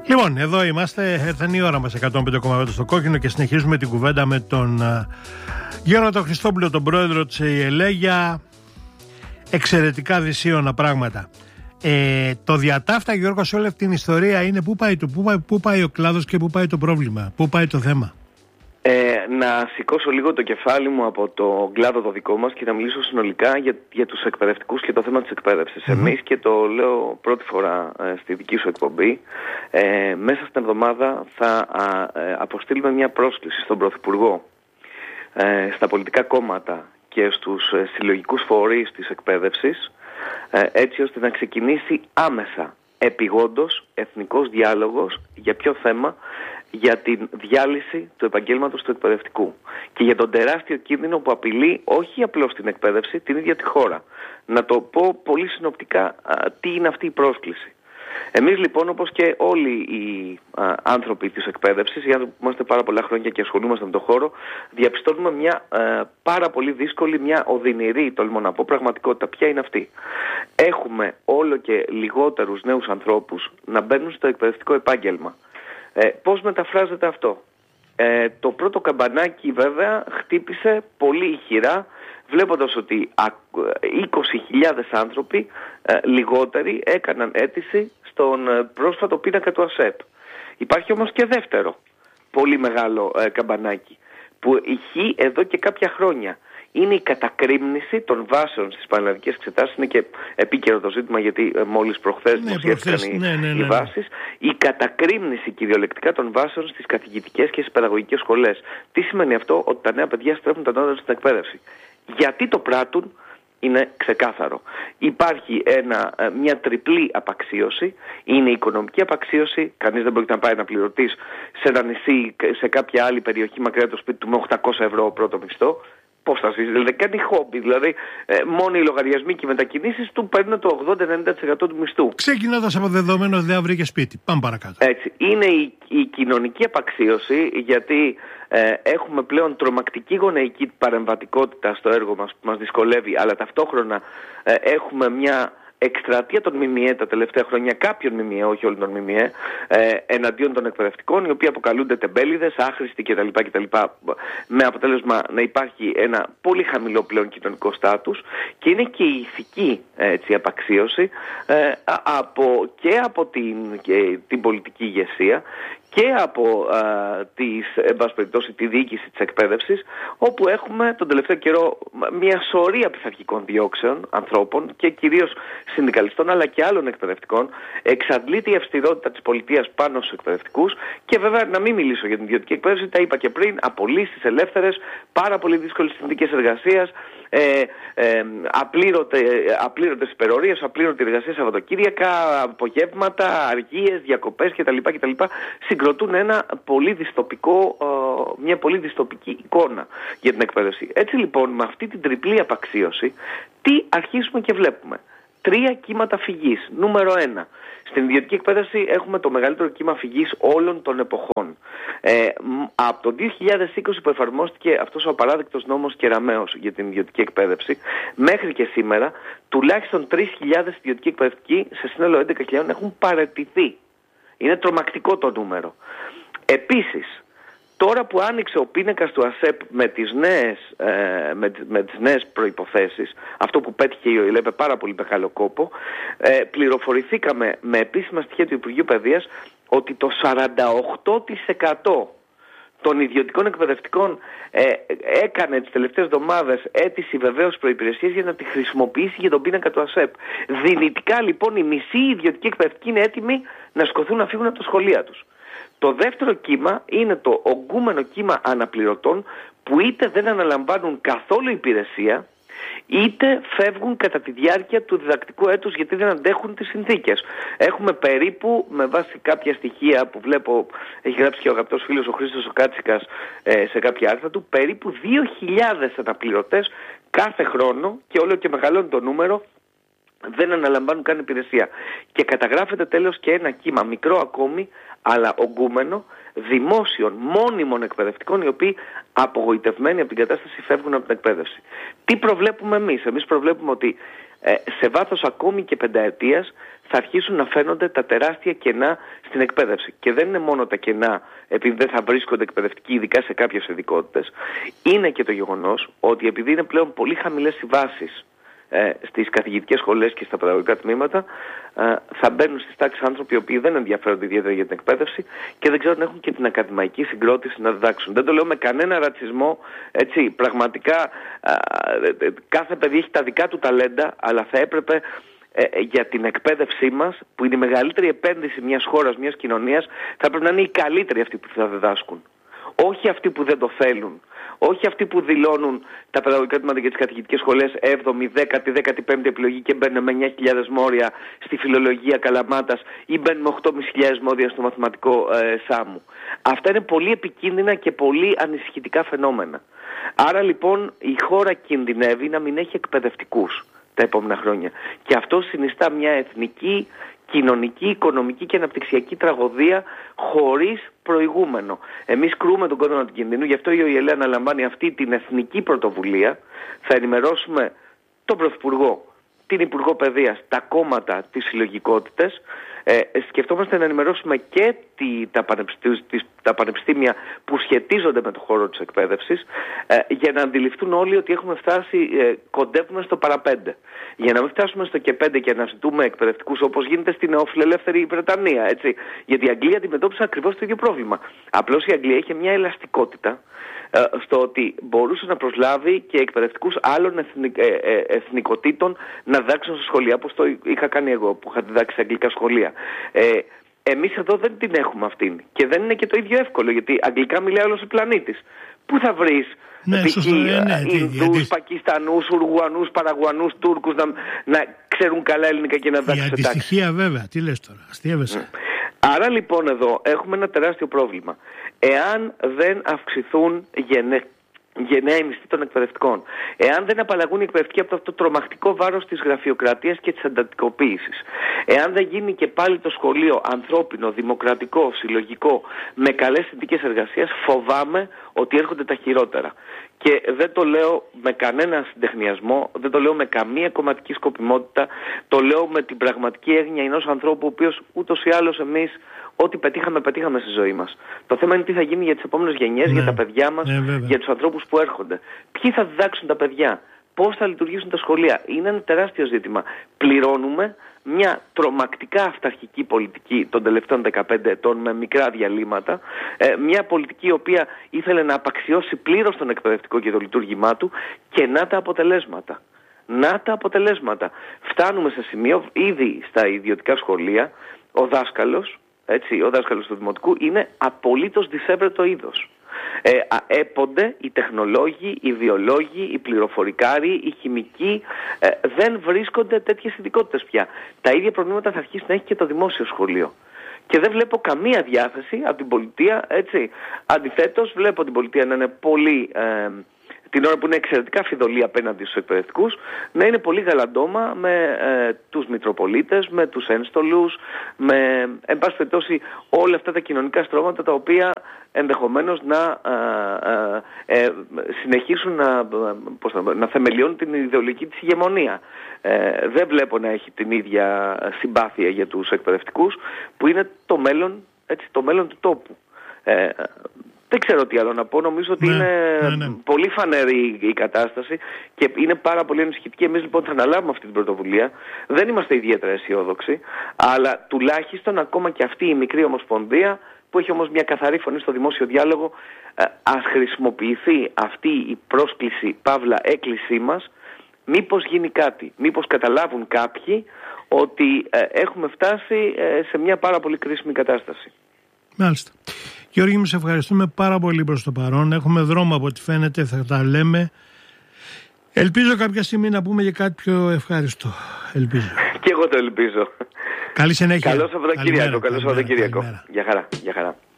Λοιπόν, εδώ είμαστε, έρθαν η ώρα μας 105,5 στο κόκκινο και συνεχίζουμε την κουβέντα με τον Γέροντα Χριστόπουλο, τον πρόεδρο της ΕΕΛΕ, για εξαιρετικά δυσίωνα πράγματα. Το διατάφτα, Γιώργο, σε όλη αυτή την ιστορία είναι πού πάει ο κλάδος και πού πάει το πρόβλημα, πού πάει το θέμα. Να σηκώσω λίγο το κεφάλι μου από το κλάδο το δικό μας και να μιλήσω συνολικά για τους εκπαιδευτικούς και το θέμα της εκπαίδευσης. Εμείς, και το λέω πρώτη φορά στη δική σου εκπομπή, μέσα στην εβδομάδα θα αποστείλουμε μια πρόσκληση στον Πρωθυπουργό, στα πολιτικά κόμματα και στους συλλογικούς φορείς της εκπαίδευσης, έτσι ώστε να ξεκινήσει άμεσα, επιγόντως, εθνικός διάλογος. Για ποιο θέμα? Για την διάλυση του επαγγέλματος του εκπαιδευτικού και για τον τεράστιο κίνδυνο που απειλεί όχι απλώς την εκπαίδευση, την ίδια τη χώρα. Να το πω πολύ συνοπτικά τι είναι αυτή η πρόσκληση. Εμείς λοιπόν, όπως και όλοι οι άνθρωποι της εκπαίδευσης, οι άνθρωποι που είμαστε πάρα πολλά χρόνια και ασχολούμαστε με τον χώρο, διαπιστώνουμε μια πάρα πολύ δύσκολη, μια οδυνηρή, τολμώ να πω, πραγματικότητα. Ποια είναι αυτή? Έχουμε όλο και λιγότερους νέους ανθρώπους να μπαίνουν στο εκπαιδευτικό επάγγελμα. Πώς μεταφράζεται αυτό? Το πρώτο καμπανάκι βέβαια χτύπησε πολύ ηχηρά, βλέποντας ότι 20.000 άνθρωποι λιγότεροι έκαναν αίτηση στον πρόσφατο πίνακα του ΑΣΕΠ. Υπάρχει όμως και δεύτερο πολύ μεγάλο καμπανάκι που ηχεί εδώ και κάποια χρόνια. Είναι η κατακρίμνηση των βάσεων στις πανελλαδικές εξετάσεις. Είναι και επίκαιρο το ζήτημα, γιατί μόλις προχθές δημοσιεύτηκαν οι βάσεις. Η κατακρίμνηση κυριολεκτικά των βάσεων στις καθηγητικές και στις παιδαγωγικές σχολές. Τι σημαίνει αυτό? Ότι τα νέα παιδιά στρέφουν τα νότα στην εκπαίδευση. Γιατί το πράττουν? Είναι ξεκάθαρο. Υπάρχει μια τριπλή απαξίωση. Είναι η οικονομική απαξίωση. Κανείς δεν πρόκειται να πάει αναπληρωτής σε ένα νησί, σε κάποια άλλη περιοχή μακριά από το σπίτι του, με 800 ευρώ πρώτο μισθό. Πώς θα ζήσει? Δεν κάνει χόμπι. Δηλαδή, μόνο οι λογαριασμοί και οι μετακινήσεις του παίρνουν το 80-90% του μισθού. Ξεκινώντας από δεδομένο ότι δεν βρήκε σπίτι. Πάμε παρακάτω. Έτσι. Είναι η κοινωνική απαξίωση, γιατί έχουμε πλέον τρομακτική γονεϊκή παρεμβατικότητα στο έργο μας που μας δυσκολεύει, αλλά ταυτόχρονα έχουμε μια εκστρατεία των ΜΜΕ τα τελευταία χρόνια, κάποιων ΜΜΕ, όχι όλων των ΜΜΕ, εναντίον των εκπαιδευτικών, οι οποίοι αποκαλούνται τεμπέληδες, άχρηστοι κτλ. Με αποτέλεσμα να υπάρχει ένα πολύ χαμηλό πλέον κοινωνικό στάτους, και είναι και η ηθική απαξίωση από την πολιτική ηγεσία και από τη διοίκηση της εκπαίδευσης, όπου έχουμε τον τελευταίο καιρό μια σωρία πειθαρχικών διώξεων ανθρώπων και κυρίως συνδικαλιστών, αλλά και άλλων εκπαιδευτικών. Εξαντλείται η αυστηρότητα της πολιτείας πάνω στους εκπαιδευτικούς, και βέβαια να μην μιλήσω για την ιδιωτική εκπαίδευση, τα είπα και πριν, απολύσεις ελεύθερες, πάρα πολύ δύσκολες συνθήκες εργασίας, απλήρωτες υπερορίες, απλήρωτη εργασία Σαββατοκύριακα, απογεύματα, αργίες, διακοπές κτλ. Συγκροτούν μια πολύ δυστοπική εικόνα για την εκπαίδευση. Έτσι λοιπόν, με αυτή την τριπλή απαξίωση, τι αρχίσουμε και βλέπουμε? 3 κύματα φυγής. Νούμερο 1. Στην ιδιωτική εκπαίδευση έχουμε το μεγαλύτερο κύμα φυγής όλων των εποχών. Από το 2020 που εφαρμόστηκε αυτός ο απαράδεκτος νόμος Κεραμέως για την ιδιωτική εκπαίδευση, μέχρι και σήμερα τουλάχιστον 3.000 ιδιωτικοί εκπαιδευτικοί σε σύνολο 11.000 έχουν παραιτηθεί. Είναι τρομακτικό το νούμερο. Επίσης, τώρα που άνοιξε ο πίνακας του ΑΣΕΠ με τις νέες προϋποθέσεις, αυτό που πέτυχε η ΟΕΛΕ με πάρα πολύ μεγάλο κόπο, πληροφορηθήκαμε με επίσημα στοιχεία του Υπουργείου Παιδείας ότι το 48% των ιδιωτικών εκπαιδευτικών έκανε τις τελευταίες εβδομάδες αίτηση βεβαίως προϋπηρεσίας για να τη χρησιμοποιήσει για τον πίνακα του ΑΣΕΠ. Δυνητικά λοιπόν οι μισοί ιδιωτικοί εκπαιδευτικοί είναι έτοιμοι να σκοθούν να φύγουν από τα σχολεία τους. Το δεύτερο κύμα είναι το ογκούμενο κύμα αναπληρωτών, που είτε δεν αναλαμβάνουν καθόλου υπηρεσία, είτε φεύγουν κατά τη διάρκεια του διδακτικού έτους γιατί δεν αντέχουν τις συνθήκες. Έχουμε περίπου, με βάση κάποια στοιχεία που βλέπω, έχει γράψει και ο αγαπητός φίλος ο Χρήστος ο Κάτσικας σε κάποια άρθρα του, περίπου 2.000 αναπληρωτές κάθε χρόνο, και όλο και μεγαλώνει το νούμερο, δεν αναλαμβάνουν καν υπηρεσία. Και καταγράφεται τέλος και ένα κύμα, μικρό ακόμη, αλλά ογκούμενο, δημόσιων, μόνιμων εκπαιδευτικών, οι οποίοι απογοητευμένοι από την κατάσταση φεύγουν από την εκπαίδευση. Τι προβλέπουμε εμείς? Εμείς προβλέπουμε ότι σε βάθος ακόμη και πενταετίας θα αρχίσουν να φαίνονται τα τεράστια κενά στην εκπαίδευση. Και δεν είναι μόνο τα κενά επειδή δεν θα βρίσκονται εκπαιδευτικοί, ειδικά σε κάποιες ειδικότητες. Είναι και το γεγονός ότι επειδή είναι πλέον πολύ χαμηλές οι βάσεις στις καθηγητικές σχολές και στα παιδαγωγικά τμήματα, θα μπαίνουν στις τάξεις άνθρωποι οι οποίοι δεν ενδιαφέρονται ιδιαίτερα για την εκπαίδευση και δεν ξέρουν να έχουν και την ακαδημαϊκή συγκρότηση να διδάξουν. Δεν το λέω με κανένα ρατσισμό, έτσι, πραγματικά κάθε παιδί έχει τα δικά του ταλέντα, αλλά θα έπρεπε για την εκπαίδευσή μας, που είναι η μεγαλύτερη επένδυση μιας χώρας, μιας κοινωνίας, θα πρέπει να είναι οι καλύτεροι αυτοί που θα διδάσκουν. Όχι αυτοί που δεν το θέλουν. Όχι αυτοί που δηλώνουν τα παιδαγωγικά τμήματα και τις καθηγητικές σχολές 7η, 10η, 15η επιλογή και μπαίνουν με 9.000 μόρια στη φιλολογία Καλαμάτας ή μπαίνουν με 8.500 μόρια στο μαθηματικό Σάμου. Αυτά είναι πολύ επικίνδυνα και πολύ ανησυχητικά φαινόμενα. Άρα λοιπόν η χώρα κινδυνεύει να μην έχει εκπαιδευτικούς τα επόμενα χρόνια. Και αυτό συνιστά μια εθνική, κοινωνική, οικονομική και αναπτυξιακή τραγωδία χωρίς προηγούμενο. Εμείς κρούμε τον κόδωνα του κινδύνου, γι' αυτό η ΟΗΕ αναλαμβάνει αυτή την εθνική πρωτοβουλία. Θα ενημερώσουμε τον Πρωθυπουργό, την Υπουργό Παιδείας, τα κόμματα, τις συλλογικότητες. Σκεφτόμαστε να ενημερώσουμε και τα πανεπιστήμια που σχετίζονται με το χώρο της εκπαίδευσης, για να αντιληφθούν όλοι ότι έχουμε φτάσει, κοντεύουμε στο παραπέντε. Για να μην φτάσουμε στο και πέντε και να ζητούμε εκπαιδευτικούς όπως γίνεται στην νεοφιλελεύθερη Βρετανία. Έτσι. Γιατί η Αγγλία αντιμετώπισε ακριβώς το ίδιο πρόβλημα. Απλώς η Αγγλία είχε μια ελαστικότητα στο ότι μπορούσε να προσλάβει και εκπαιδευτικούς άλλων εθνικοτήτων να διδάξουν στα σχολεία, όπως το είχα κάνει εγώ που είχα διδάξει σε αγγλικά σχολεία. Εμείς εδώ δεν την έχουμε αυτήν και δεν είναι και το ίδιο εύκολο, γιατί αγγλικά μιλάει όλος ο πλανήτης. Πού θα βρεις Ινδούς, Πακιστανούς, Ουρουγουανούς, Παραγουανούς, Τούρκους να ξέρουν καλά ελληνικά και να διδάξουν σε τάξη? Η αντιστοιχεία βέβαια, τι λες τώρα, αστείευεσαι. Άρα λοιπόν εδώ έχουμε ένα τεράστιο πρόβλημα. Εάν δεν αυξηθούν γενναία μισθή των εκπαιδευτικών, εάν δεν απαλλαγούν οι εκπαιδευτικοί από αυτό το τρομακτικό βάρος της γραφειοκρατίας και της εντατικοποίησης, εάν δεν γίνει και πάλι το σχολείο ανθρώπινο, δημοκρατικό, συλλογικό, με καλές συνθήκες εργασίας, φοβάμαι ότι έρχονται τα χειρότερα. Και δεν το λέω με κανένα συντεχνιασμό, δεν το λέω με καμία κομματική σκοπιμότητα, το λέω με την πραγματική έγνοια ενός ανθρώπου, ο οποίος ούτως ή άλλως εμείς ό,τι πετύχαμε στη ζωή μας. Το θέμα είναι τι θα γίνει για τις επόμενες γενιές, για τα παιδιά μας, για τους ανθρώπους που έρχονται. Ποιοι θα διδάξουν τα παιδιά, πώς θα λειτουργήσουν τα σχολεία. Είναι ένα τεράστιο ζήτημα. Πληρώνουμε μια τρομακτικά αυταρχική πολιτική των τελευταίων 15 ετών με μικρά διαλύματα, μια πολιτική η οποία ήθελε να απαξιώσει πλήρως τον εκπαιδευτικό και το λειτουργήμά του, και να τα αποτελέσματα. Φτάνουμε σε σημείο ήδη στα ιδιωτικά σχολεία, ο δάσκαλος του δημοτικού είναι απολύτως δισεύρετο είδος. Έπονται οι τεχνολόγοι, οι βιολόγοι, οι πληροφορικάροι, οι χημικοί, δεν βρίσκονται τέτοιες ειδικότητες πια. Τα ίδια προβλήματα θα αρχίσει να έχει και το δημόσιο σχολείο. Και δεν βλέπω καμία διάθεση από την πολιτεία, έτσι. Αντιθέτως βλέπω την πολιτεία να είναι πολύ, την ώρα που είναι εξαιρετικά φιδωλή απέναντι στους εκπαιδευτικούς, να είναι πολύ γαλαντόμα με τους μητροπολίτες, με τους ένστολους, με, εν πάση περιπτώσει, όλα αυτά τα κοινωνικά στρώματα τα οποία ενδεχομένως να συνεχίσουν να θεμελιώνουν την ιδεολογική της ηγεμονία. Δεν βλέπω να έχει την ίδια συμπάθεια για τους εκπαιδευτικούς, που είναι το μέλλον του τόπου. Δεν ξέρω τι άλλο να πω. Νομίζω ότι είναι πολύ φανερή η κατάσταση και είναι πάρα πολύ ανησυχητική. Εμείς λοιπόν θα αναλάβουμε αυτή την πρωτοβουλία. Δεν είμαστε ιδιαίτερα αισιόδοξοι, αλλά τουλάχιστον ακόμα και αυτή η μικρή ομοσπονδία, που έχει όμως μια καθαρή φωνή στο δημόσιο διάλογο, ας χρησιμοποιηθεί αυτή η πρόσκληση, παύλα έκκλησή μας, μήπως γίνει κάτι, μήπως καταλάβουν κάποιοι ότι έχουμε φτάσει σε μια πάρα πολύ κρίσιμη κατάσταση. Μάλιστα. Γιώργη μου, σε ευχαριστούμε πάρα πολύ προς το παρόν. Έχουμε δρόμο από ό,τι φαίνεται, θα τα λέμε. Ελπίζω κάποια στιγμή να πούμε και κάτι πιο ευχάριστο. Ελπίζω. Και εγώ το ελπίζω. Καλή συνέχεια. Καλό Σαββατοκύριακο. Γεια χαρά.